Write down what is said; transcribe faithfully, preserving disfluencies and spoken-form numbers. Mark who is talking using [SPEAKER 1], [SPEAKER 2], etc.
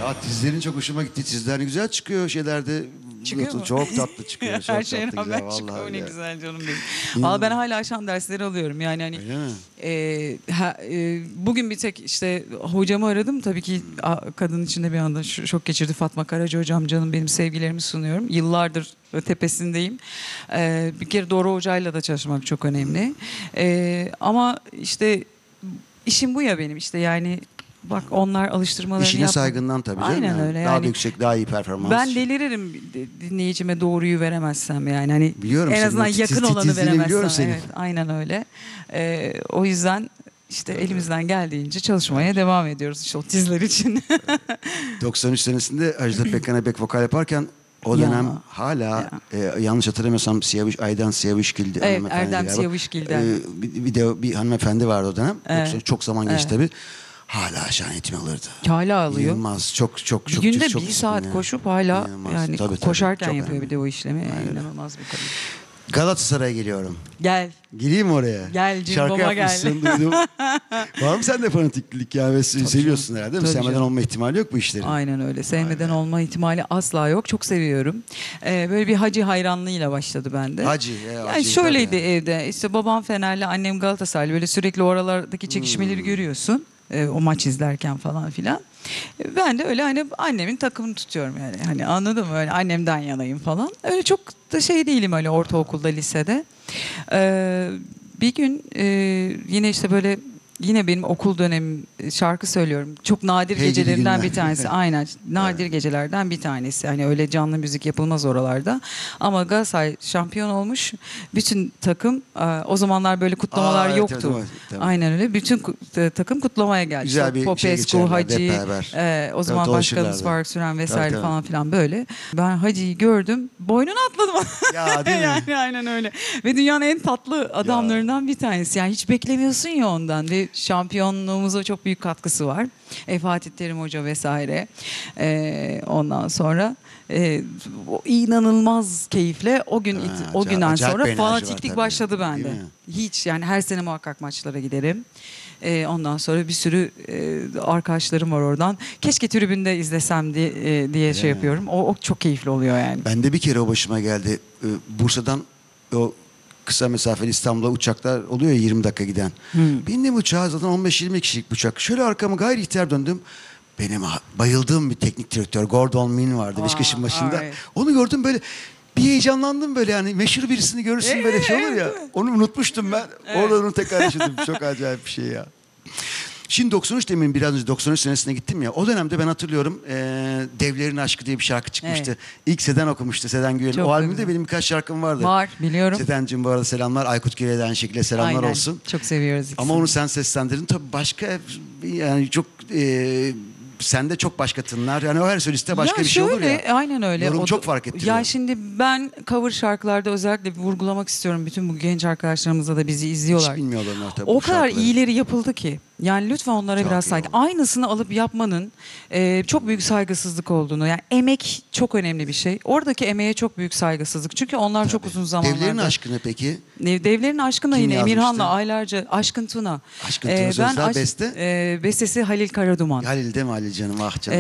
[SPEAKER 1] Ya tizlerin çok hoşuma gitti. Tizler ne güzel çıkıyor şeylerde.
[SPEAKER 2] Çıkıyor mu?
[SPEAKER 1] Çok tatlı çıkıyor. Çok
[SPEAKER 2] Her şeye
[SPEAKER 1] tatlı
[SPEAKER 2] rağmen
[SPEAKER 1] güzel,
[SPEAKER 2] çıkıyor.
[SPEAKER 1] vallahi
[SPEAKER 2] Ne
[SPEAKER 1] ya.
[SPEAKER 2] güzel canım benim. Valla ben hala şan dersleri alıyorum. Yani hani
[SPEAKER 1] Öyle mi?
[SPEAKER 2] e, ha, e, bugün bir tek işte hocamı aradım. Tabii ki a, kadın içinde bir anda ş- şok geçirdi. Fatma Karaca hocam, canım benim, sevgilerimi sunuyorum. Yıllardır tepesindeyim. E, bir kere Doğru Hoca'yla da çalışmak çok önemli. E, ama işte işim bu ya benim, işte yani bak onlar alıştırmalarını
[SPEAKER 1] İşine
[SPEAKER 2] yapmadı.
[SPEAKER 1] saygından tabii canım.
[SPEAKER 2] Aynen
[SPEAKER 1] yani.
[SPEAKER 2] öyle
[SPEAKER 1] Daha
[SPEAKER 2] yani.
[SPEAKER 1] da yüksek, daha iyi performans.
[SPEAKER 2] Ben deliririm dinleyicime doğruyu veremezsem, yani hani
[SPEAKER 1] Biliyorum
[SPEAKER 2] en
[SPEAKER 1] senin
[SPEAKER 2] azından
[SPEAKER 1] o titiz-
[SPEAKER 2] yakın olanı
[SPEAKER 1] titizliğini biliyorum
[SPEAKER 2] veremezsem.
[SPEAKER 1] senin.
[SPEAKER 2] Evet, aynen öyle. Ee, o yüzden işte elimizden geldiğince çalışmaya devam ediyoruz işte o tizler için.
[SPEAKER 1] doksan üç senesinde Ajda Pekkan'a back vokal yaparken o
[SPEAKER 2] Ya,
[SPEAKER 1] dönem hala e, yanlış hatırlamıyorsam Siyavuş, Aydan Siyavuşgil'di.
[SPEAKER 2] Evet,
[SPEAKER 1] hanımefendiydi
[SPEAKER 2] Erdem
[SPEAKER 1] galiba.
[SPEAKER 2] Siyavuşgil'den.
[SPEAKER 1] E, bir, bir de bir hanımefendi vardı o dönem.
[SPEAKER 2] Evet.
[SPEAKER 1] doksan çok zaman geçti
[SPEAKER 2] Evet.
[SPEAKER 1] tabii. Hala şahane eğitim alırdı.
[SPEAKER 2] Hala alıyor.
[SPEAKER 1] İnanılmaz. Çok çok
[SPEAKER 2] Bir
[SPEAKER 1] çok
[SPEAKER 2] günde
[SPEAKER 1] çok
[SPEAKER 2] bir
[SPEAKER 1] disiplin
[SPEAKER 2] saat
[SPEAKER 1] yani.
[SPEAKER 2] koşup hala
[SPEAKER 1] İnanılmaz.
[SPEAKER 2] yani
[SPEAKER 1] Tabii, tabii.
[SPEAKER 2] koşarken
[SPEAKER 1] Çok
[SPEAKER 2] yapıyor
[SPEAKER 1] önemli.
[SPEAKER 2] bir de o işlemi.
[SPEAKER 1] Aynen.
[SPEAKER 2] İnanılmaz bir kadın.
[SPEAKER 1] Galatasaray'a geliyorum.
[SPEAKER 2] Gel.
[SPEAKER 1] Gireyim mi oraya?
[SPEAKER 2] Gel,
[SPEAKER 1] Şarkı
[SPEAKER 2] cimboma gel.
[SPEAKER 1] yapmışsın duydum. Var mı sende fanatiklik ya? Ve seviyorsun
[SPEAKER 2] canım.
[SPEAKER 1] herhalde değil mi?
[SPEAKER 2] Tabii
[SPEAKER 1] Sevmeden
[SPEAKER 2] canım.
[SPEAKER 1] olma ihtimali yok bu işlerin.
[SPEAKER 2] Aynen öyle. Sevmeden
[SPEAKER 1] be.
[SPEAKER 2] olma ihtimali asla yok. Çok seviyorum. Ee, böyle bir hacı hayranlığıyla başladı bende.
[SPEAKER 1] Hacı. Ya,
[SPEAKER 2] Yani
[SPEAKER 1] hacı,
[SPEAKER 2] şöyleydi
[SPEAKER 1] tabii.
[SPEAKER 2] evde. İşte babam Fenerli, annem Galatasaraylı. Böyle sürekli oralardaki çekişmeleri
[SPEAKER 1] Hmm.
[SPEAKER 2] görüyorsun. Ee, o maç izlerken falan filan. Ee, Ben de öyle hani annemin takımını tutuyorum yani. Hani anladın mı? Öyle annemden yanayım falan. Öyle çok da şey değilim öyle ortaokulda, lisede. Ee, bir gün e, yine işte böyle yine benim okul dönemim, şarkı söylüyorum. Çok nadir
[SPEAKER 1] Heybeli
[SPEAKER 2] gecelerimden
[SPEAKER 1] günler.
[SPEAKER 2] bir tanesi. Aynen. Nadir gecelerden bir tanesi. Hani öyle canlı müzik yapılmaz oralarda. Ama Galatasaray şampiyon olmuş. Bütün takım, e, o zamanlar böyle kutlamalar
[SPEAKER 1] Aa, evet,
[SPEAKER 2] yoktu.
[SPEAKER 1] evet, evet, tamam.
[SPEAKER 2] Aynen öyle. Bütün ku- e, takım kutlamaya geldi.
[SPEAKER 1] Güzel
[SPEAKER 2] İşte
[SPEAKER 1] bir şey
[SPEAKER 2] Popescu,
[SPEAKER 1] geçerlerdi hep
[SPEAKER 2] Hacı,
[SPEAKER 1] beraber.
[SPEAKER 2] e, o
[SPEAKER 1] Tabii,
[SPEAKER 2] zaman başkanımız
[SPEAKER 1] dolaşırlardı.
[SPEAKER 2] Faruk Süren vesaire
[SPEAKER 1] Tabii, tabii.
[SPEAKER 2] falan filan böyle. Ben Hacı'yı gördüm. Boynuna atladım.
[SPEAKER 1] Ya değil mi?
[SPEAKER 2] Yani aynen öyle. Ve dünyanın en tatlı adamlarından bir tanesi. Yani hiç beklemiyorsun ya ondan. Ve şampiyonluğumuza çok büyük katkısı var. E, Fatih Terim Hoca vesaire. E, ondan sonra e, o inanılmaz keyifle o gün
[SPEAKER 1] Ha,
[SPEAKER 2] it- o
[SPEAKER 1] acayip-
[SPEAKER 2] günden
[SPEAKER 1] acayip
[SPEAKER 2] sonra
[SPEAKER 1] bir enerji var
[SPEAKER 2] fanatiklik
[SPEAKER 1] tabii.
[SPEAKER 2] başladı bende.
[SPEAKER 1] Değil mi?
[SPEAKER 2] Hiç yani her sene muhakkak maçlara giderim. E, ondan sonra bir sürü e, arkadaşlarım var oradan. Keşke tribünde izlesem diye, e, diye şey
[SPEAKER 1] mi?
[SPEAKER 2] yapıyorum. O, o çok keyifli oluyor yani.
[SPEAKER 1] Ben de bir kere o başıma geldi. Ee, Bursa'dan o kısa mesafeli İstanbul'a uçaklar oluyor ya yirmi dakika giden.
[SPEAKER 2] Hmm.
[SPEAKER 1] Bindim uçağa, zaten on beş yirmi kişilik bir uçak. Şöyle arkamı gayri ihtiyar döndüm. Benim ha- bayıldığım bir teknik direktör Gordon Min vardı
[SPEAKER 2] Aa,
[SPEAKER 1] Beşiktaş'ın başında.
[SPEAKER 2] evet.
[SPEAKER 1] Onu gördüm böyle bir heyecanlandım böyle, yani meşhur birisini görürsün böyle şey olur ya.
[SPEAKER 2] Evet, evet.
[SPEAKER 1] Onu unutmuştum ben. Orada onu tekrar yaşadım. Çok acayip bir şey ya. Şimdi doksan üç demin biraz önce doksan üç senesine gittim ya. O dönemde ben hatırlıyorum eee, Devlerin Aşkı diye bir şarkı çıkmıştı.
[SPEAKER 2] Evet.
[SPEAKER 1] İlk Seden okumuştu, Seden Güven.
[SPEAKER 2] Çok
[SPEAKER 1] O
[SPEAKER 2] da
[SPEAKER 1] albümde
[SPEAKER 2] güzel.
[SPEAKER 1] benim birkaç şarkım vardı.
[SPEAKER 2] Var, biliyorum.
[SPEAKER 1] Seden'cim bu arada selamlar. Aykut Gürel'e de aynı şekilde selamlar
[SPEAKER 2] Aynen.
[SPEAKER 1] olsun.
[SPEAKER 2] Çok seviyoruz ikisini.
[SPEAKER 1] Ama onu sen seslendirdin. Tabii başka yani çok eee sende çok başka tınlar. Yani o her soliste başka
[SPEAKER 2] ya
[SPEAKER 1] bir şey olur
[SPEAKER 2] şöyle,
[SPEAKER 1] ya.
[SPEAKER 2] aynen öyle.
[SPEAKER 1] Yorum
[SPEAKER 2] O
[SPEAKER 1] çok
[SPEAKER 2] da-
[SPEAKER 1] fark ettiriyor.
[SPEAKER 2] Ya şimdi ben cover şarkılarda özellikle bir vurgulamak istiyorum. Bütün bu genç arkadaşlarımız da bizi izliyorlar.
[SPEAKER 1] Hiç bilmiyorlar onlar tabii
[SPEAKER 2] O
[SPEAKER 1] bu
[SPEAKER 2] kadar
[SPEAKER 1] şarkıları.
[SPEAKER 2] iyileri yapıldı ki. Yani lütfen onlara
[SPEAKER 1] Çok
[SPEAKER 2] biraz
[SPEAKER 1] iyi
[SPEAKER 2] saygı.
[SPEAKER 1] oldu.
[SPEAKER 2] Aynısını alıp yapmanın e, çok büyük saygısızlık olduğunu. Yani emek çok önemli bir şey. Oradaki emeğe çok büyük saygısızlık. Çünkü onlar çok uzun zamanlarda.
[SPEAKER 1] Devlerin Aşkı'nı peki?
[SPEAKER 2] Ne- Devlerin Aşkı'na
[SPEAKER 1] Kim
[SPEAKER 2] yine
[SPEAKER 1] yazmıştı?
[SPEAKER 2] Emirhan'la aylarca Aşkın Tuna.
[SPEAKER 1] Aşkın Tuna sözler, beste?
[SPEAKER 2] e, bestesi Halil Karaduman.
[SPEAKER 1] Halil değil mi Halil canım? Ah canım.